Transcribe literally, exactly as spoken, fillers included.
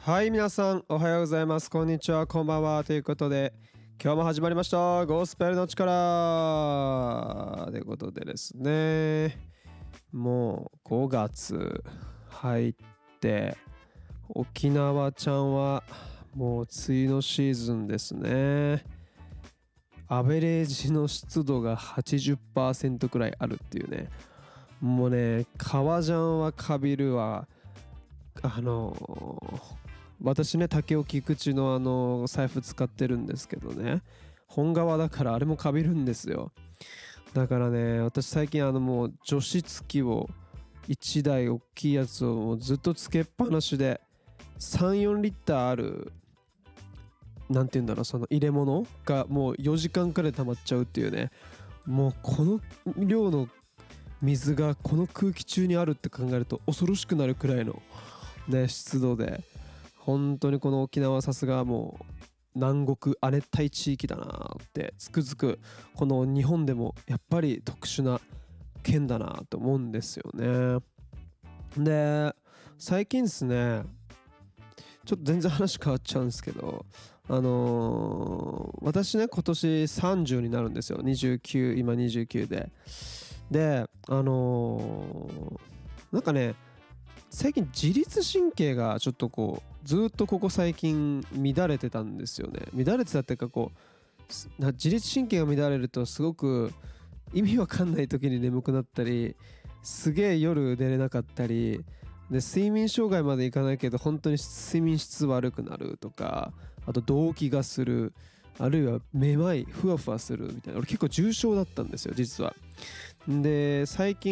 はい、皆さんおはようございます。こんにちは、こんばんは。ということで今日も始まりましたゴスペルの力ということでですね、もうごがつ入って沖縄ちゃんはもう梅雨のシーズンですね。アベレージの湿度が はちじゅっパーセント くらいあるっていうね。もうね、革ジャンはカビるわ。あのー私ね、竹尾菊池のあの財布使ってるんですけどね、本革だからあれもカビるんですよ。だからね、私最近あのもう除湿機をいちだい大きいやつをもうずっとつけっぱなしでさん、よんリッターある、なんて言うんだろう、その入れ物がもうよじかんくらい溜まっちゃうっていうね。もうこの量の水がこの空気中にあるって考えると恐ろしくなるくらいのね湿度で、本当にこの沖縄はさすがもう南国亜熱帯地域だなってつくづくこの日本でもやっぱり特殊な県だなと思うんですよね。で、最近ですね、ちょっと全然話変わっちゃうんですけど、あのー私ね今年さんじゅうになるんですよ。にじゅうきゅう、今にじゅうきゅうでであのーなんかね、最近自律神経がちょっとこうずっとここ最近乱れてたんですよね。乱れてたっていうか、こうな自律神経が乱れるとすごく意味わかんない時に眠くなったり、すげえ夜寝れなかったりで、睡眠障害までいかないけど本当に睡眠質悪くなるとか、あと動悸がする、あるいはめまいふわふわするみたいな、俺結構重症だったんですよ実は。で、最近